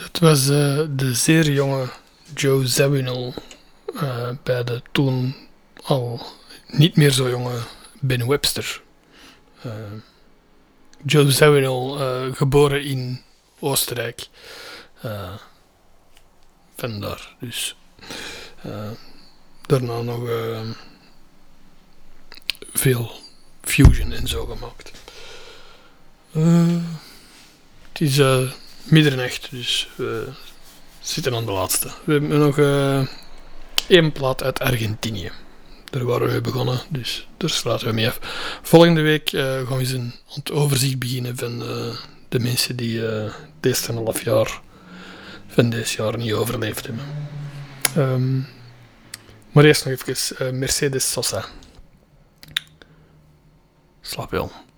Het was de zeer jonge Joe Zawinul bij de toen al niet meer zo jonge Ben Webster. Eh, Joe Zawinul, geboren in Oostenrijk. Vandaar dus. Eh, Daarna nog veel fusion en zo gemaakt. Het is middernacht, dus we zitten aan de laatste. We hebben nog één plaat uit Argentinië. Daar waren we mee begonnen, dus daar sluiten we mee af. Volgende week gaan we eens aan het overzicht beginnen van de mensen die deze 1,5 jaar van dit jaar niet overleefd hebben. Maar eerst nog even Mercedes Sosa. Slaap wel.